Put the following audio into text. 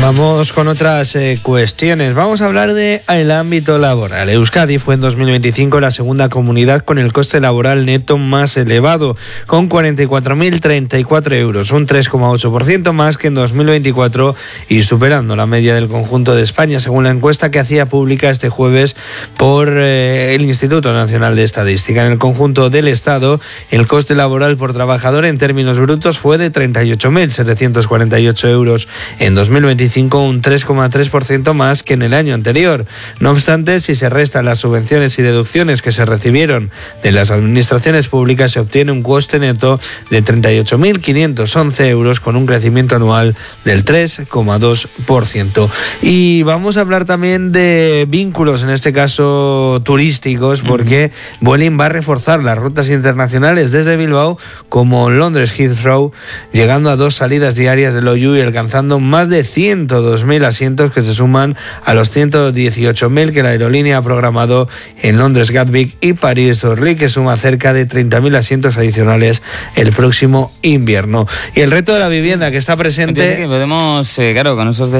Vamos con otras cuestiones. Vamos a hablar del ámbito laboral. Euskadi fue en 2025 la segunda comunidad con el coste laboral neto más elevado, con 44.034 euros, un 3,8% más que en 2024 y superando la media del conjunto de España, según la encuesta que hacía pública este jueves por el Instituto Nacional de Estadística. En el conjunto del Estado, el coste laboral por trabajador en términos brutos fue de 38.748 euros en 2025, un 3,3% más que en el año anterior. No obstante, si se restan las subvenciones y deducciones que se recibieron de las administraciones públicas, se obtiene un coste neto de 38.511 euros con un crecimiento anual del 3,2%. Y vamos a hablar también de vínculos, en este caso turísticos, porque Vueling va a reforzar las rutas internacionales desde Bilbao como Londres Heathrow, llegando a 2 salidas diarias del OYU y alcanzando más de 102.000 asientos que se suman a los 118.000 que la aerolínea ha programado en Londres Gatwick y París-Orly, que suma cerca de 30.000 asientos adicionales el próximo invierno. Y el reto de la vivienda que está presente... Que podemos, claro, con esos